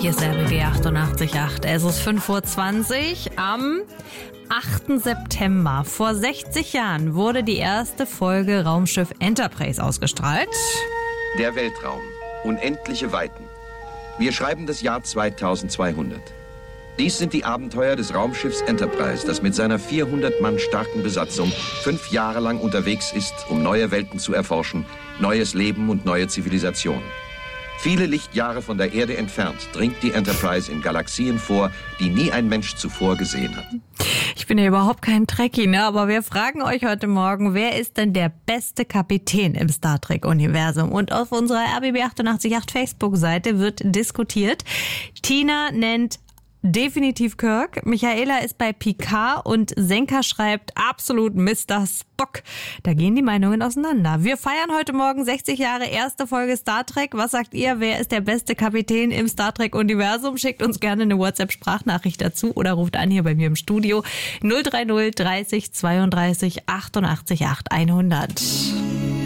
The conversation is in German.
Hier ist RBB 88.8. Es ist 5:20 Uhr am 8. September. Vor 60 Jahren wurde die erste Folge Raumschiff Enterprise ausgestrahlt. Der Weltraum. Unendliche Weiten. Wir schreiben das Jahr 2200. Dies sind die Abenteuer des Raumschiffs Enterprise, das mit seiner 400 Mann starken Besatzung 5 Jahre lang unterwegs ist, um neue Welten zu erforschen, neues Leben und neue Zivilisation. Viele Lichtjahre von der Erde entfernt dringt die Enterprise in Galaxien vor, die nie ein Mensch zuvor gesehen hat. Ich bin ja überhaupt kein Trekkie, ne? Aber wir fragen euch heute Morgen, wer ist denn der beste Kapitän im Star Trek-Universum? Und auf unserer RBB 88.8 Facebook-Seite wird diskutiert. Tina nennt definitiv Kirk, Michaela ist bei Picard und Senka schreibt absolut Mr. Spock. Da gehen die Meinungen auseinander. Wir feiern heute Morgen 60 Jahre erste Folge Star Trek. Was sagt ihr? Wer ist der beste Kapitän im Star Trek-Universum? Schickt uns gerne eine WhatsApp-Sprachnachricht dazu oder ruft an hier bei mir im Studio 030 30 32 88 8 100.